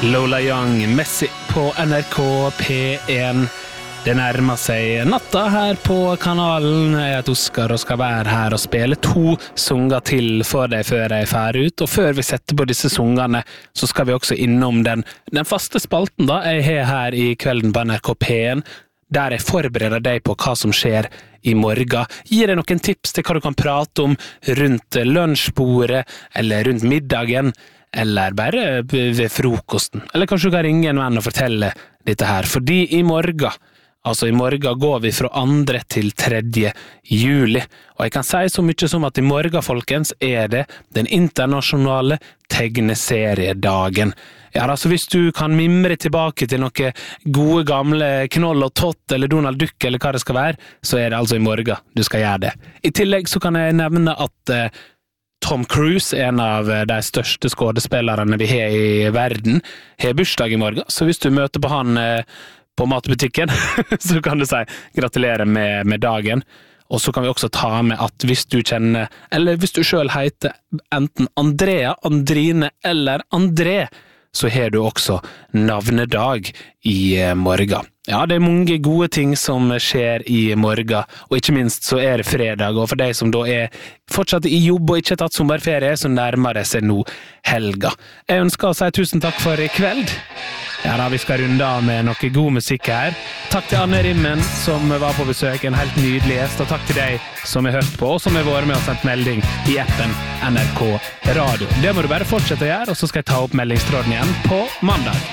Lola Young, Messi på NRK P1. Det nærmer seg natta her på kanalen. Jeg heter Oskar og skal være her og spille 2 sanger til for deg før jeg fer ut. Og før vi setter på disse sangene, så skal vi også innom den faste spalten da jeg har her i kvelden på NRK P1, der jeg forbereder deg på hva som skjer i morgen. Gir deg noen tips til hva du kan prate om rundt lunsjbordet, eller rundt middagen, eller bare ved frokosten. Eller kanskje du kan ringe en venn og fortelle dette her. Fordi i morgen går vi fra 2. til 3. juli. Og jeg kan si så mye som at i morgen, folkens, er det den internasjonale tegneseriedagen. Ja, altså hvis du kan mimre tilbake til noen gode gamle Knoll og Tott eller Donald Duck eller hva det skal være, så er det altså i morgen du skal gjøre det. I tillegg så kan jeg nevne at Tom Cruise, en av de største skådespillerne vi har i verden, har bursdag i morgen. Så hvis du møter på han på matbutikken, så kan du si gratulerer med dagen. Og så kan vi også ta med at hvis du kjenner, eller hvis du selv heter enten Andrea, Andrine eller André, så har du også navnedag i morgen. Ja, det er mange gode ting som skjer i morgen, og ikke minst så er det fredag, og for deg som da er fortsatt i jobb og ikke har tatt sommerferie, så nærmer det seg nå helga. Jeg ønsker å si tusen takk for i kveld. Ja da, vi skal runde av med noe god musikk her. Takk til Anne Rimmen som var på besøk, en helt nydelig gjest, og takk til deg som har hørt på, og som har vært med og sendt melding i appen NRK Radio. Det må du bare fortsette å gjøre, og så skal jeg ta opp meldingstråden igjen på mandag.